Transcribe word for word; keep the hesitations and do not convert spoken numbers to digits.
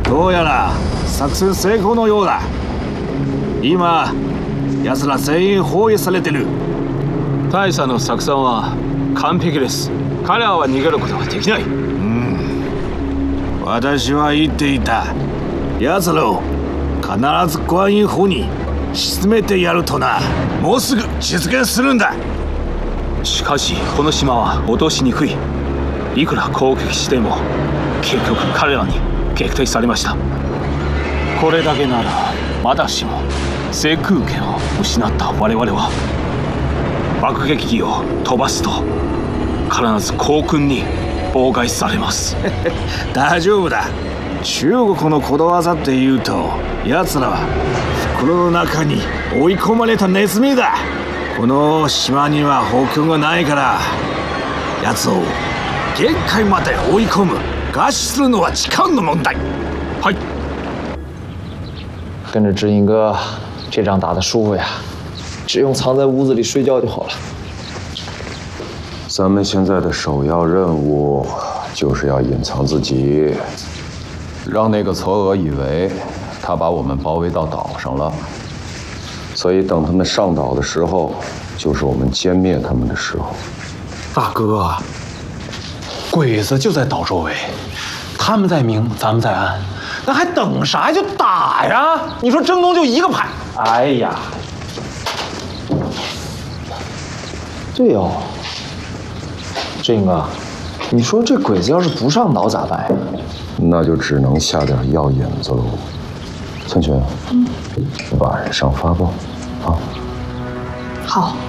どうやら作戦成功のようだ。今、奴ら全員包囲されてる。 大佐の作戦は完璧です。彼らは逃げることができない。うん。 私は言っていた。奴らを必ず观音湖に沈めてやるとな。もうすぐ実現するんだ。 しかしこの島は落としにくい。いくら攻撃しても結局彼らに撃退されました。これだけならまだしも制空権を失った我々は爆撃機を飛ばすと必ず航空に妨害されます。 大丈夫だ。中国のことわざって言うと、奴らは袋の中に追い込まれたネズミだ。この島には補強がないから、奴を限界まで追い込む。餓死するのは時間の問題。 はい。 跟着知音哥，这仗打得舒服呀，只用藏在屋子里睡觉就好了。 咱们现在的首要任务就是要隐藏自己，让那个嵯峨以为他把我们包围到岛上了，所以等他们上岛的时候，就是我们歼灭他们的时候。 大哥，鬼子就在岛周围，他们在明，咱们在暗，那还等啥呀？就打呀！你说征东就一个排，哎呀， 对哦，志英哥，你说这鬼子要是不上岛咋办呀？ 那就只能下点药引子喽。千寻，嗯，晚上发报，啊。 好。